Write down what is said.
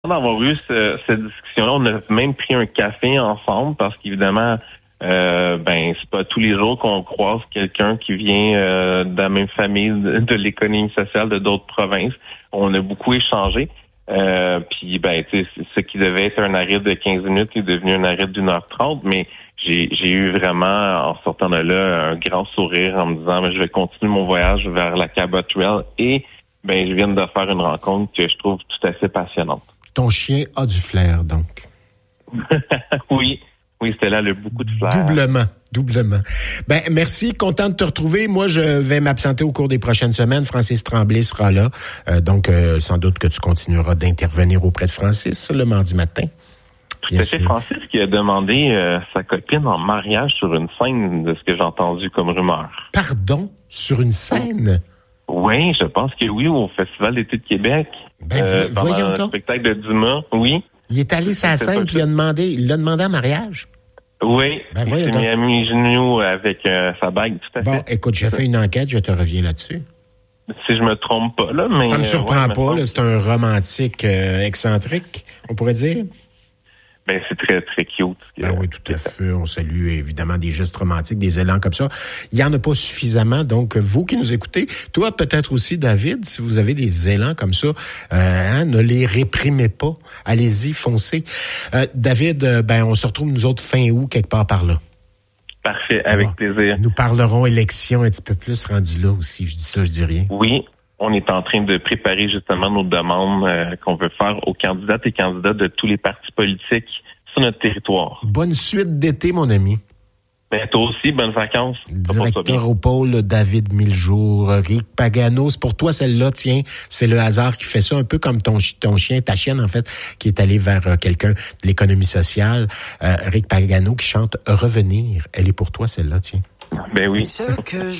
d'avoir eu cette discussion-là, on a même pris un café ensemble parce qu'évidemment, c'est pas tous les jours qu'on croise quelqu'un qui vient de la même famille de l'économie sociale de d'autres provinces. On a beaucoup échangé. Puis ce qui devait être un arrêt de 15 minutes est devenu un arrêt d'1h30, mais j'ai eu vraiment, en sortant de là, un grand sourire en me disant je vais continuer mon voyage vers la Cabot Trail et je viens de faire une rencontre que je trouve tout à fait passionnante. Ton chien a du flair, donc. Oui, c'était là beaucoup de flair. Doublement. Merci, content de te retrouver. Moi, je vais m'absenter au cours des prochaines semaines. Francis Tremblay sera là. Donc, sans doute que tu continueras d'intervenir auprès de Francis le mardi matin. Tout à fait. Francis qui a demandé sa copine en mariage sur une scène, de ce que j'ai entendu comme rumeur. Pardon? Sur une scène? Oui, je pense que oui, au Festival d'été de Québec. Voyons donc. Le spectacle de Dumas, oui. Il est allé sur la scène puis il l'a demandé en mariage? Oui, il s'est mis à mi-genoux avec sa bague, tout à fait. Bon, écoute, j'ai fait une enquête, je te reviens là-dessus. Si je me trompe pas, là, mais... Ça me surprend pas, là, c'est un romantique excentrique, on pourrait dire. C'est très, très cute. Oui, tout à fait. On salue évidemment des gestes romantiques, des élans comme ça. Il n'y en a pas suffisamment. Donc, vous qui nous écoutez, toi peut-être aussi, David, si vous avez des élans comme ça, ne les réprimez pas. Allez-y, foncez. David, on se retrouve nous autres fin août, quelque part par là. Parfait, avec plaisir. Nous parlerons élection un petit peu plus rendu là aussi. Je dis ça, je dis rien. Oui. On est en train de préparer justement nos demandes qu'on veut faire aux candidates et candidats de tous les partis politiques sur notre territoire. Bonne suite d'été, mon ami. Toi aussi, bonnes vacances. Directeur au pôle, David Miljour, Rick Pagano. C'est pour toi celle-là, tiens. C'est le hasard qui fait ça, un peu comme ton chien, ta chienne en fait, qui est allée vers quelqu'un de l'économie sociale. Rick Pagano qui chante « Revenir ». Elle est pour toi celle-là, tiens. Oui.